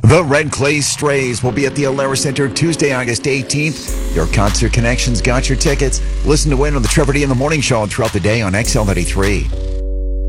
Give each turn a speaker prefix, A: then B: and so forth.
A: The Red Clay Strays will be at the Alara Center Tuesday, August 18th. Your Concert Connections got your tickets. Listen to win on the Trevor D in the Morning Show throughout the day on XL93.